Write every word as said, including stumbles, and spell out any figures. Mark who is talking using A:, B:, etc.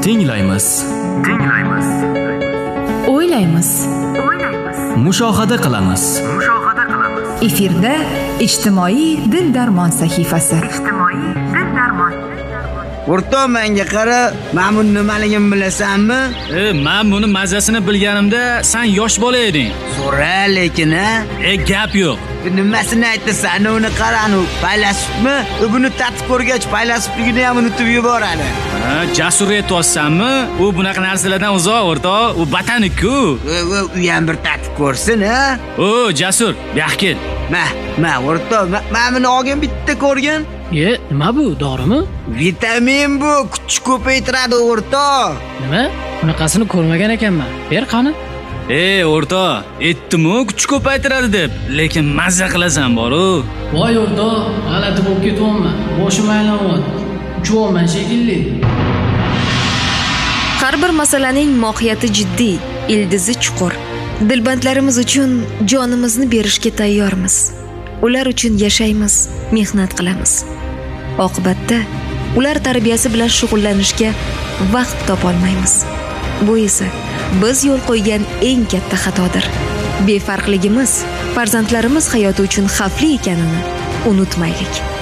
A: Tinglaymiz.
B: Tinglaymiz.
C: O'ylaymiz.
B: O'ylaymiz.
A: Mushohada qilamiz.
B: Mushohada qilamiz.
C: Efirda ijtimoiy dil darmon sahifasi.
B: Ijtimoiy dil darmon.
D: O'rtoq, menga qara, men buni nimaligini bilasanmi?
E: E, men buni mazasini bilganimda sen yosh bola eding.
D: So'ra lekin, ha?
E: E, gap yo'q.
D: Nimasini aytasan? Uni qarani, faylasufmi? Buni tatib ko'rgach, faylasufligini ham unutib yuboradi.
E: Ha, Jasur aytayapsanmi? U bunaqa narsalardan uzoq, o'rtoq. U bataniku.
D: U ham bir tatib ko'rsin, ha?
E: O, Jasur, buyoqqa kel.
D: Ma, ma, o'rtoq, men buni olgan bitta ko'rgan.
F: Ye, nima bu? Dorimi?
D: Vitamin bu, kuch ko'paytiradi, o'rtoq.
F: Nima? Bunaqasini ko'rmagan ekanman. Ber qani.
E: Ey, o'rtoq, aytdim-ku kuch ko'paytiradi deb, lekin mazza qilasan boru.
F: Voy o'rtoq, g'alati bo'lib ketyapman. Boshim aylanyapti. Uchyapman shekilli.
G: Har bir masalaning mohiyati jiddiy, ildizi chuqur. Dilbandlarimiz uchun jonimizni berishga tayyormiz. Ular uchun yashaymiz, mehnat qilamiz. Oqibatda ular tarbiyasi bilan shug'ullanishga vaqt topolmaymiz. Bu esa biz yo'l qo'ygan eng katta xatodir. Befarqligimiz farzandlarimiz hayoti uchun xavfli ekanini unutmaylik.